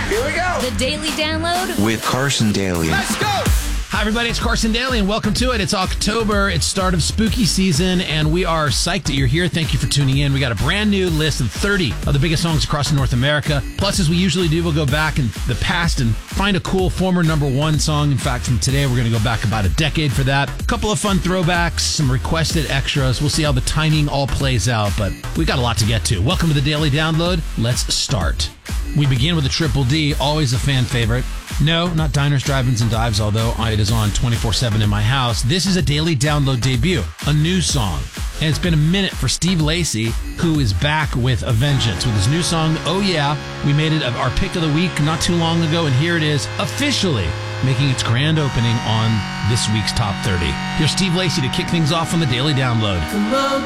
Here we go. The Daily Download with Carson Daly. Let's go. Hi, everybody. It's Carson Daly, and welcome to it. It's October. It's start of spooky season, and we are psyched that you're here. Thank you for tuning in. We got a brand new list of 30 of the biggest songs across North America. Plus, as we usually do, we'll go back in the past and find a cool former number one song. In fact, from today, we're going to go back about a decade for that. A couple of fun throwbacks, some requested extras. We'll see how the timing all plays out, but we got a lot to get to. Welcome to the Daily Download. Let's start. We begin with a Triple D, always a fan favorite. No, not Diners, Drive-Ins, and Dives, although it is on 24/7 in my house. This is a Daily Download debut, a new song. And it's been a minute for Steve Lacy, who is back with a vengeance with his new song, Oh Yeah. We made it our pick of the week not too long ago, and here it is, officially making its grand opening on this week's Top 30. Here's Steve Lacy to kick things off on the Daily Download. Come on,